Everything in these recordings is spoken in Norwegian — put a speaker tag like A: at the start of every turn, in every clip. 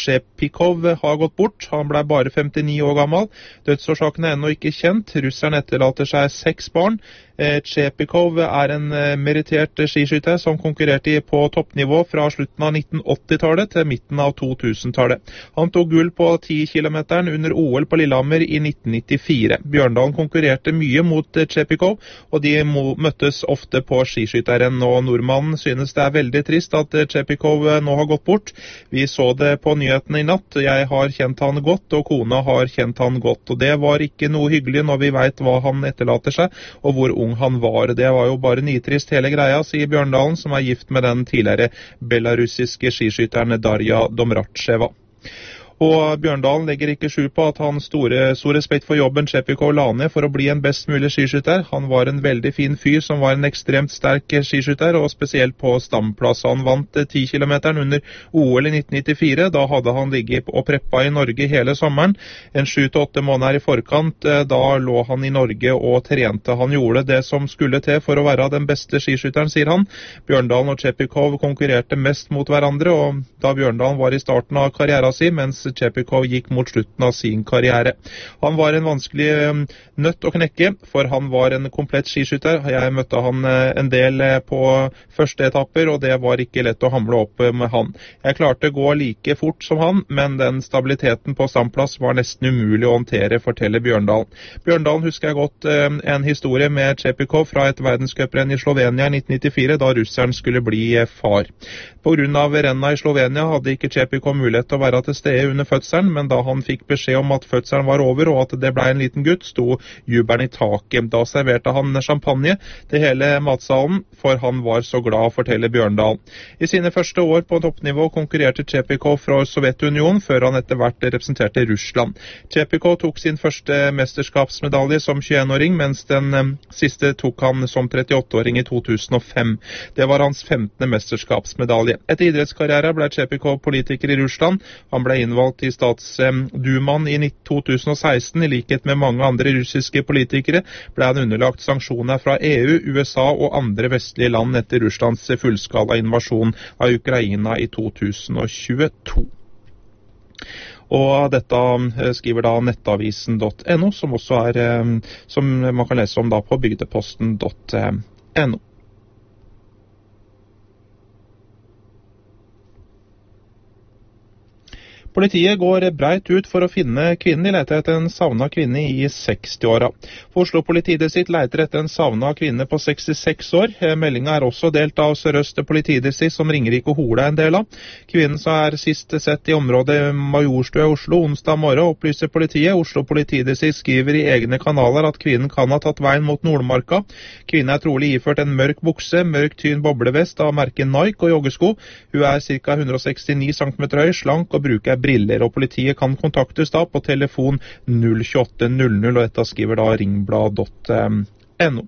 A: Chepikov har gått bort. Han ble bare 59 år gammel. Dødsårsaken er ennå ikke kjent. Russeren etterlater seg 6 barn. Chepikov er en merittert skiskytter som konkurrerte på toppnivå fra slutten av 1980-tallet til midten av 2000-tallet. Han tok gull på 10 kilometeren under OL på Lillehammer i 1994. Bjørndalen konkurrerte mye mot Chepikov, og de møttes ofte på skiskytteren. Og nordmannen synes det er veldig trist at Chepikov nå har gått bort. Vi så det på nyhetene i natt. Jeg har kjent han godt, og kona har kjent han godt. Og det var ikke noe hyggelig når vi vet hva han etterlater seg, og hvor ung han var. Det var jo bare nitrist hele greia, sier Bjørndalen, som er gift med den tidligere belarusiske skiskytteren Darja Domracheva. Og Bjørndalen legger ikke skjul på at han stor respekt for jobben Chepikov la ned for å bli en best mulig skiskytter. Han var en veldig fin fyr som var en ekstremt sterk skiskytter, og spesielt på stamplass. Han vant 10 kilometeren under OL i 1994. Da hadde han ligget og preppa i Norge hele sommeren. En 7-8 måneder i forkant, da lå han i Norge og trente. Han gjorde det som skulle til for å være den beste skiskytteren, sier han. Bjørndalen og Chepikov konkurrerte mest mot hverandre, og da Bjørndalen var i starten av karrieren sin, mens Chepikov gikk mot slutten av sin karriere. Han var en vanskelig nøtt å knekke, for han var en komplett skiskytter. Jeg møtte han en del på første etapper, og det var ikke lett å hamle opp med han. Jeg klarte å gå like fort som han, men den stabiliteten på stamplass var nesten umulig å håndtere, forteller Bjørndalen. Bjørndalen husker jeg godt en historie med Chepikov fra et verdenscuprenn i Slovenia i 1994, da russeren skulle bli far. På grunn av rennet i Slovenia hadde ikke Chepikov mulighet til å være til stede under fødselen, men da han fikk beskjed om at fødselen var over og at det ble en liten gutt, sto jubelen i taket. Da serverte han champagne til hele matsalen, for han var så glad, forteller Bjørndalen. I sine første år på toppnivå konkurrerte Chepikov fra Sovjetunionen, før han etter hvert representerte Russland. Chepikov tok sin første mesterskapsmedalje som 21-åring, mens den siste tok han som 38-åring i 2005. Det var hans 15. mesterskapsmedalje. Etter idrettskarriere ble Chepikov politiker i Russland. Han ble innvalgt i statsdumaen i 2016. I likhet med mange andre russiske politikere ble han underlagt sanksjoner fra EU, USA og andre vestlige land etter Russlands fullskala invasjon av Ukraina i 2022. Og dette skriver da nettavisen.no, som også som man kan lese om da på bygdeposten.no. Politiet går breit ut for å finne kvinnen. De leter etter en savnet kvinne i 60-åra. For Oslo politidistrikt leter etter en savnet kvinne på 66 år. Meldingen er også delt av Sør-Øst politidistrikt, som Ringerike og Hola en del av. Kvinnen som er sist sett i området Majorstua i Oslo onsdag morgen, opplyser politiet. Oslo politidistrikt skriver i egne kanaler at kvinnen kan ha tatt veien mot Nordmarka. Kvinnen er trolig iført en mørk bukse, mørk tynn boblevest av merket Nike og joggesko. Hun er ca. 169 cm høy, slank og bruker briller, og politiet kan kontaktes da på telefon 02800, og dette skriver da ringblad.no.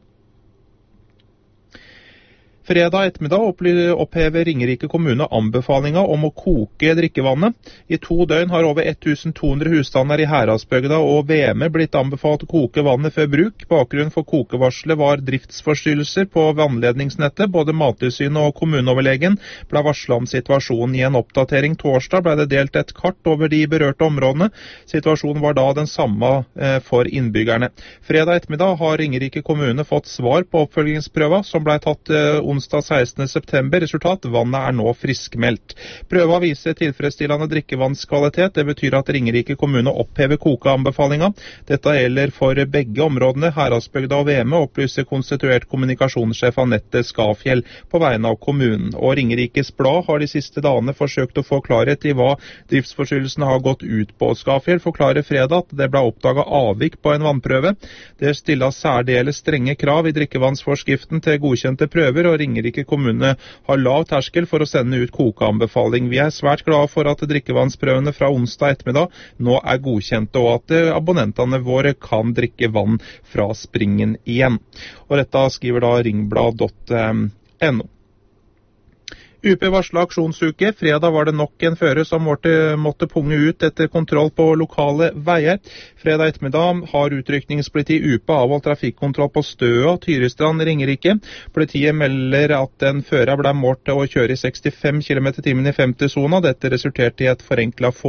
A: Fredag ettermiddag opphever Ringerike kommune anbefalinga om å koke drikkevannet. I 2 døgn har over 1200 husstander i Heradsbygda og VM blitt anbefalt å koke vannet før bruk. Bakgrunnen for kokevarselet var driftsforstyrrelser på vannledningsnettet. Både Mattilsynet og kommuneoverlegen ble varslet om situasjonen. I en oppdatering torsdag ble det delt et kart over de berørte områdene. Situasjonen var da den samme for innbyggerne. Fredag ettermiddag har Ringerike kommune fått svar på oppfølgingsprøva som ble tatt onsdag 16. september. Resultat: vannet er nå friskmeldt. Prøva viser tilfredsstillende drikkevannskvalitet. Det betyr at Ringerike kommune opphever kokeanbefalinga. Dette gjelder for begge områdene. Heradsbygda og Veme, opplyser konstituert kommunikasjonssjef Anette Skafjell på vegne av kommunen. Og Ringerikes Blad har de siste dagene forsøkt å få klarhet i hva driftsforstyrrelsene har gått ut på. Skafjell forklarer fredag at det ble oppdaget avvik på en vannprøve. Det stilles særdeles strenge krav i drikkevannsforskriften til godkjente prøver, og Ringerike kommune har lav terskel for å sende ut kokeanbefaling. Vi er svært glade for at drikkevannsprøvene fra onsdag ettermiddag nå er godkjente, og at abonnentene våre kan drikke vann fra springen igjen. Og dette skriver da ringblad.no. UP varslet aksjonsuke. Fredag var det nok en fører som måtte punge ut etter kontroll på lokale veier. Fredag ettermiddag har utrykningspolitiet UP avholdt trafikkontroll på Støa, Tyristrand, Ringerike. Politiet melder at en fører ble målt til å kjøre i 65 km/t i 50-sona. Dette resulterte i et forenklet